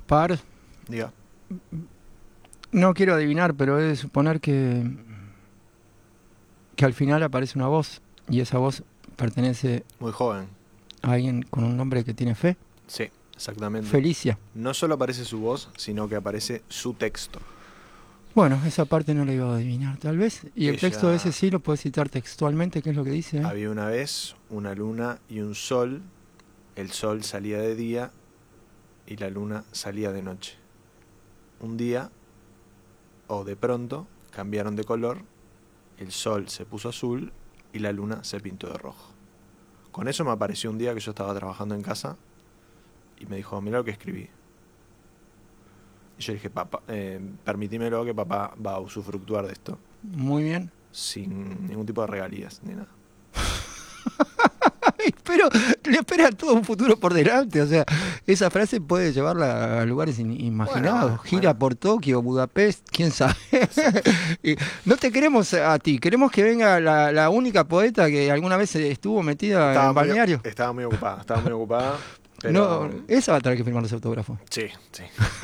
Par, Diga. no quiero adivinar, pero he de suponer que al final aparece una voz y esa voz pertenece Muy joven. a alguien con un nombre que tiene fe. Sí, exactamente. Felicia. No solo aparece su voz, sino que aparece su texto. Bueno, esa parte no la iba a adivinar, tal vez. Y el Ella- texto ese sí lo puedes citar textualmente, ¿qué es lo que dice? Había una vez una luna y un sol. El sol salía de día y la luna salía de noche. Un día, o de pronto, cambiaron de color. El sol se puso azul y la luna se pintó de rojo. Con eso me apareció un día que yo estaba trabajando en casa y me dijo, mira lo que escribí. Y yo dije, papá, permitímelo que papá va a usufructuar de esto Muy bien. sin ningún tipo de regalías ni nada. Pero le espera todo un futuro por delante. O sea, esa frase puede llevarla a lugares imaginados. Bueno, Gira bueno. por Tokio, Budapest, quién sabe. Y no te queremos a ti, queremos que venga la única poeta que alguna vez estuvo metida en balneario. Estaba muy ocupada, pero... No, esa va a tener que firmar los autógrafos. Sí, sí.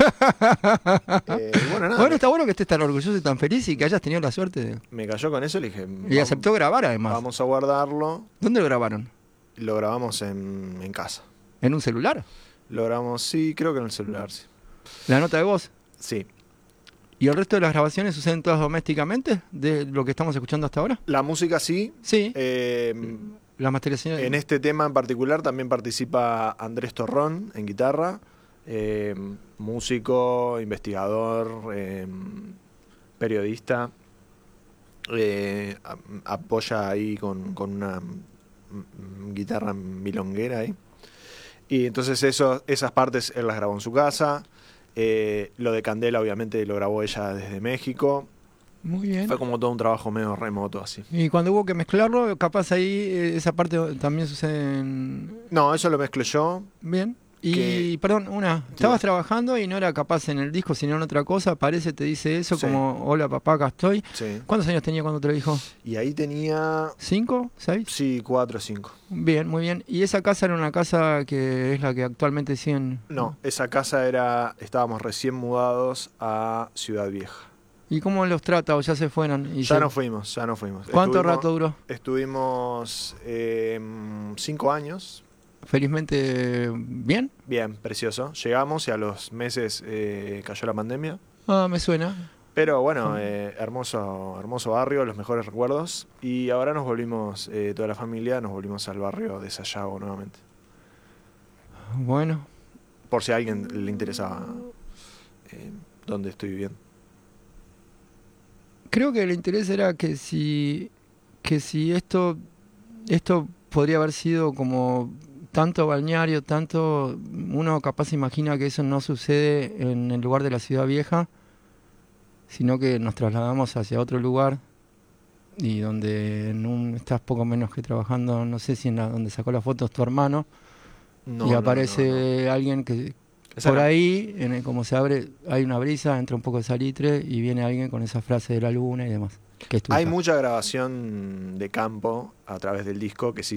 Bueno, nada, Bueno, está bueno que estés tan orgulloso y tan feliz y que hayas tenido la suerte de... me cayó con eso y le dije, Y aceptó grabar además. vamos a guardarlo. ¿Dónde lo grabaron? Lo grabamos en casa. ¿En un celular? Lo grabamos, sí, creo que en el celular, sí. ¿La nota de voz? Sí. ¿Y el resto de las grabaciones suceden todas domésticamente de lo que estamos escuchando hasta ahora? La música sí. Sí. En La masterización. este tema en particular también participa Andrés Torrón en guitarra, músico, investigador, periodista. Apoya ahí con una guitarra milonguera ahí. Y entonces esas partes él las grabó en su casa. Lo de Candela obviamente lo grabó ella desde México. Muy bien. Fue como todo un trabajo medio remoto así. Y cuando hubo que mezclarlo, capaz ahí esa parte también sucede en... No, eso lo mezclo yo. Bien. Y, Que- perdón, estabas trabajando y no era capaz en el disco, sino en otra cosa, aparece, te dice eso, Sí. como, hola papá, acá estoy. Sí. ¿Cuántos años tenía cuando te lo dijo? Y ahí tenía, ¿5? ¿6? sí, 4 o 5. Bien, muy bien. ¿Y esa casa era una casa que es la que actualmente siguen? No, esa casa estábamos recién mudados a Ciudad Vieja. ¿Y cómo los trata o ya se fueron? Ya no fuimos. ¿Cuánto rato duró? Estuvimos 5 años. Felizmente, ¿bien? Bien, precioso. Llegamos y a los meses cayó la pandemia. Ah, me suena. Pero bueno, hermoso barrio, los mejores recuerdos. Y ahora nos volvimos, toda la familia, nos volvimos al barrio de Sayago nuevamente. Bueno, Por si a alguien le interesaba dónde estoy viviendo. creo que el interés era que si esto podría haber sido como tanto balneario, tanto uno capaz imagina que eso no sucede en el lugar de la Ciudad Vieja, sino que nos trasladamos hacia otro lugar y donde estás poco menos que trabajando, no sé si donde sacó las fotos tu hermano, No, y no, aparece alguien que Esa por no. ahí, como se abre, hay una brisa, entra un poco de salitre y viene alguien con esa frase de la luna y demás. Que es tu Hay hija. mucha grabación de campo a través del disco que sí